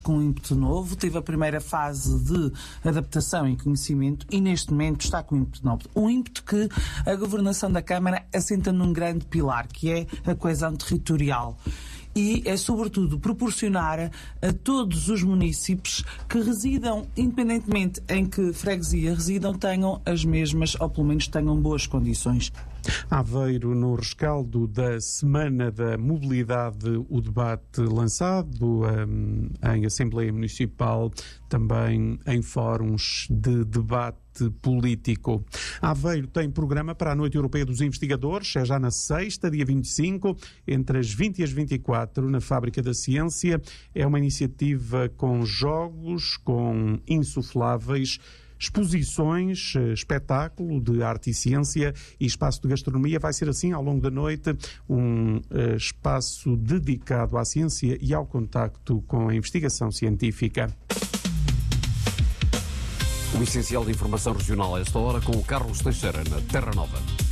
com um ímpeto novo, teve a primeira fase de adaptação e conhecimento e neste momento está com um ímpeto novo. Um ímpeto que a governação da Câmara assenta num grande pilar, que é a coesão territorial. E é, sobretudo, proporcionar a todos os municípios que residam, independentemente em que freguesia residam, tenham as mesmas, ou pelo menos tenham boas condições. Aveiro, no rescaldo da Semana da Mobilidade, o debate lançado em Assembleia Municipal, também em fóruns de debate político. Aveiro tem programa para a Noite Europeia dos Investigadores, é já na sexta, dia 25, entre as 20 e as 24, na Fábrica da Ciência. É uma iniciativa com jogos, com insufláveis, exposições, espetáculo de arte e ciência e espaço de gastronomia. Vai ser assim, ao longo da noite, um espaço dedicado à ciência e ao contacto com a investigação científica. O essencial de informação regional a esta hora com o Carlos Teixeira, na Terra Nova.